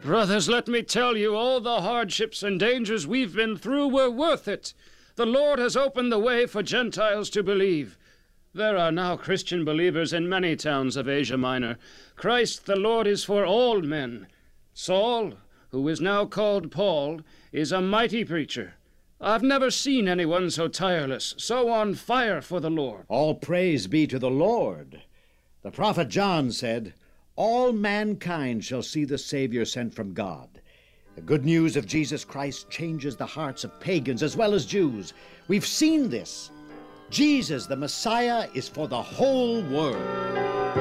Brothers, let me tell you, all the hardships and dangers we've been through were worth it. The Lord has opened the way for Gentiles to believe. There are now Christian believers in many towns of Asia Minor. Christ the Lord is for all men. Saul, who is now called Paul, is a mighty preacher. I've never seen anyone so tireless, so on fire for the Lord. All praise be to the Lord. The prophet John said, "All mankind shall see the Savior sent from God." The good news of Jesus Christ changes the hearts of pagans as well as Jews. We've seen this. Jesus, the Messiah, is for the whole world.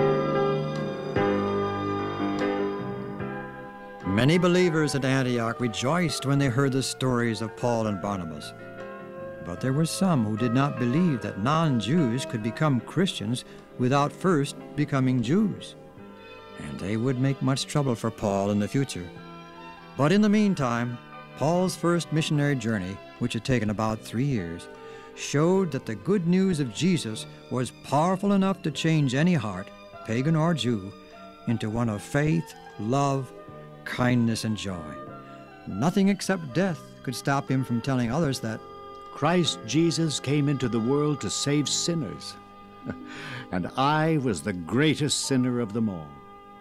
Many believers at Antioch rejoiced when they heard the stories of Paul and Barnabas. But there were some who did not believe that non-Jews could become Christians without first becoming Jews. And they would make much trouble for Paul in the future. But in the meantime, Paul's first missionary journey, which had taken about 3 years, showed that the good news of Jesus was powerful enough to change any heart, pagan or Jew, into one of faith, love, kindness, and joy. Nothing except death could stop him from telling others that Christ Jesus came into the world to save sinners, and I was the greatest sinner of them all.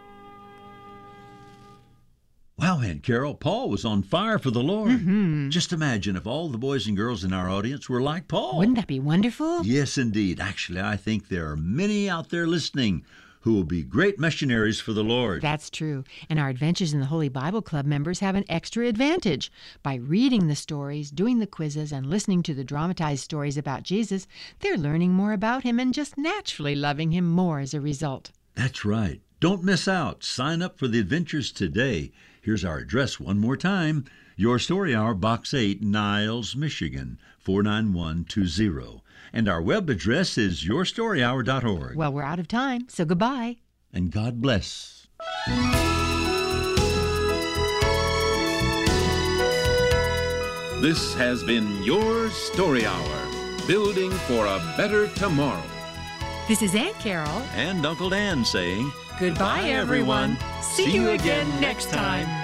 Wow, Aunt Carol, Paul was on fire for the Lord. Just imagine if all the boys and girls in our audience were like Paul. Wouldn't that be wonderful? Yes, indeed. Actually, I think there are many out there listening who will be great missionaries for the Lord. That's true. And our Adventures in the Holy Bible Club members have an extra advantage. By reading the stories, doing the quizzes, and listening to the dramatized stories about Jesus, they're learning more about him and just naturally loving him more as a result. That's right. Don't miss out. Sign up for the adventures today. Here's our address one more time. Your Story Hour, Box 8, Niles, Michigan, 49120. And our web address is yourstoryhour.org. Well, we're out of time, so goodbye. And God bless. This has been Your Story Hour, building for a better tomorrow. This is Aunt Carol. And Uncle Dan saying, Goodbye, everyone. See you again next time.